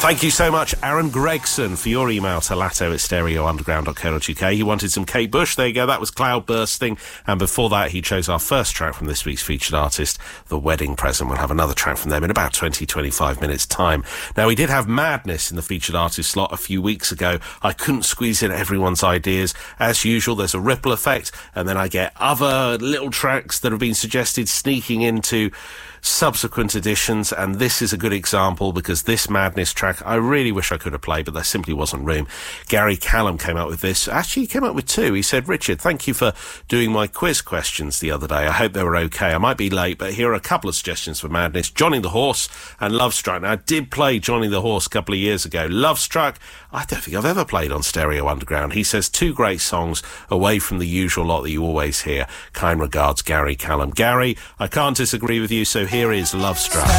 Thank you so much, Aaron Gregson, for your email to latto@stereounderground.co.uk. He wanted some Kate Bush. There you go. That was Cloud Bursting. And before that, he chose our first track from this week's featured artist, The Wedding Present. We'll have another track from them in about 20-25 minutes' time. Now, we did have Madness in the featured artist slot a few weeks ago. I couldn't squeeze in everyone's ideas. As usual, there's a ripple effect, and then I get other little tracks that have been suggested sneaking into subsequent editions, and this is a good example because this Madness track I really wish I could have played, but there simply wasn't room. Gary Callum came up with this. Actually, he came up with two. He said, "Richard, thank you for doing my quiz questions the other day. I hope they were okay. I might be late, but here are a couple of suggestions for Madness: Johnny the Horse and Love Struck." Now, I did play Johnny the Horse a couple of years ago. Love Struck, I don't think I've ever played on Stereo Underground. He says, two great songs away from the usual lot that you always hear. Kind regards, Gary Callum. Gary, I can't disagree with you, so here is Love Struck.